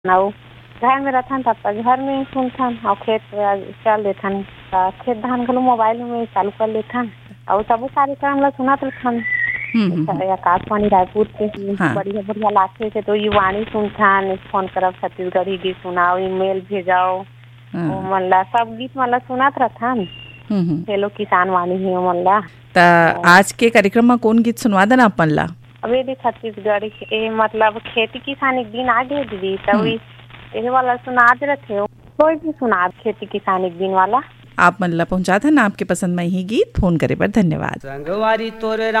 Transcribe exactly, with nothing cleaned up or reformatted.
नाउ घर में रहथन तब तक घर में ही सुनथन और खेत चल देथन खेत धान घलो मोबाइल में चालू कर लेथन और सबो कार्यक्रम ला सुनत रहथन। आकाशवाणी रायपुर के हाँ। बढ़िया बढ़िया लागथे से तो युवाणी सुनथन फोन करब छत्तीसगढ़ी गीत सुनाओ ईमेल भेजाओ ओ मन ला सब गीत मन ला सुनत रहथन। हेलो किसान वाणी ही मन ला ता आज के कार्यक्रम में कौन गीत सुनवा देना अपन ला? अबे दी छत्तीसगढ़ी के मतलब खेती किसानी के दिन आ गए दीदी तभी ये वाला सुना दे रहे कोई भी सुना खेती किसानी के दिन वाला आप मन ला पहुँचा था ना आपके पसंद में ही गीत। फोन करे पर धन्यवाद। संगवारी तोर